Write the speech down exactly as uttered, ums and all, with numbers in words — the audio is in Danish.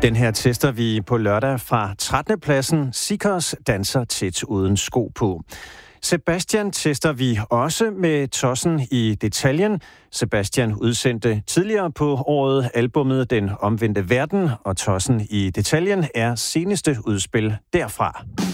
Den her tester vi på lørdag fra trettende pladsen. Sikkers danser tæt uden sko på. Sebastian tester vi også med Tossen i detaljen. Sebastian udsendte tidligere på året albummet Den Omvendte Verden, og Tossen i detaljen er seneste udspil derfra.